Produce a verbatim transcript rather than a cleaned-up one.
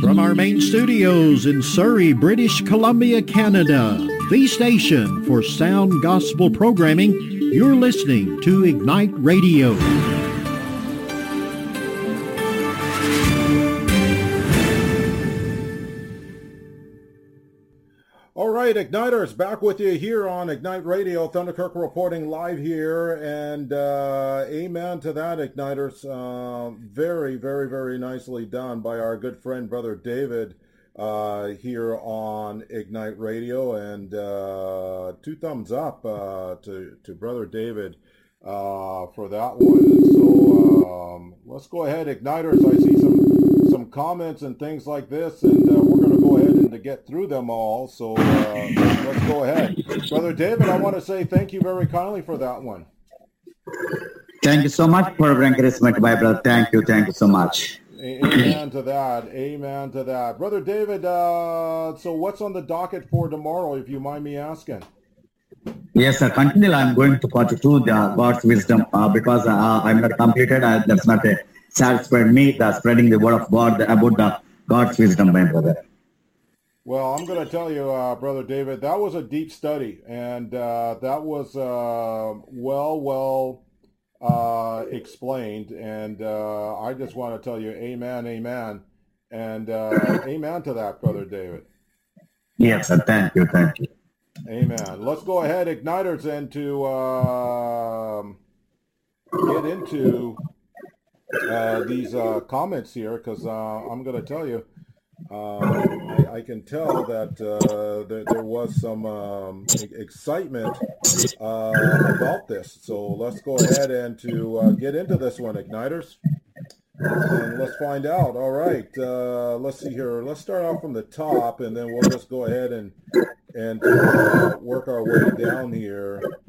From our main studios in Surrey, British Columbia, Canada, the station for sound gospel programming, you're listening to Ignite Radio. All right, Igniters, back with you here on Ignite Radio. Thunderkirk reporting live here, and uh, amen to that, Igniters. Uh, very, very, very nicely done by our good friend, Brother David, uh, here on Ignite Radio, and uh, two thumbs up uh, to, to Brother David uh, for that one. So um, let's go ahead, Igniters. I see some, some comments and things like this, and uh, we're going to go ahead and to get through them all. So uh, let's go ahead. Brother David, I want to say thank you very kindly for that one. Thank you so much for your encouragement, my brother. Thank you. Thank you so much. Amen to that. Amen to that. Brother David, uh, so what's on the docket for tomorrow, if you mind me asking? Yes, sir. Continually, I'm going to forty-two, the God's wisdom, uh, because uh, I'm not completed. Uh, that's not a satisfied me, the spreading the word of God about the God's wisdom, my brother. Well, I'm going to tell you, uh, Brother David, that was a deep study, and uh, that was uh, well, well uh, explained, and uh, I just want to tell you, amen, amen, and uh, amen to that, Brother David. Yes, sir. Thank you, thank you. Amen. Let's go ahead, Igniters, and to uh, get into uh, these uh, comments here, because uh, I'm going to tell you, Um, I, I can tell that uh, there, there was some um, excitement uh, about this. So let's go ahead and to uh, get into this one, Igniters. And let's find out. All right. Uh, let's see here. Let's start off from the top, and then we'll just go ahead and and uh, work our way down here.